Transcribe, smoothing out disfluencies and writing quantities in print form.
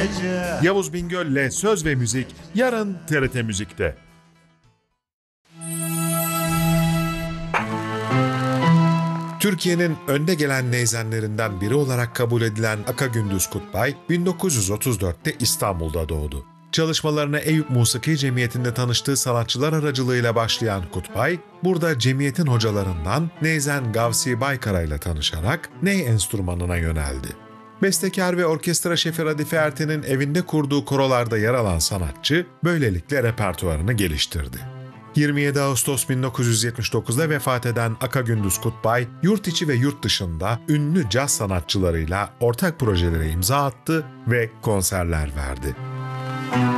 gece. Yavuz Bingöl'le Söz ve Müzik yarın TRT Müzik'te. Türkiye'nin önde gelen neyzenlerinden biri olarak kabul edilen Aka Gündüz Kutbay, 1934'te İstanbul'da doğdu. Çalışmalarına Eyüp Musiki Cemiyeti'nde tanıştığı sanatçılar aracılığıyla başlayan Kutbay, burada cemiyetin hocalarından Neyzen Gavsi Baykara ile tanışarak ney enstrümanına yöneldi. Bestekar ve orkestra şefi Radife Erten'in evinde kurduğu korolarda yer alan sanatçı, böylelikle repertuarını geliştirdi. 27 Ağustos 1979'da vefat eden Aka Gündüz Kutbay, yurt içi ve yurt dışında ünlü caz sanatçılarıyla ortak projelere imza attı ve konserler verdi.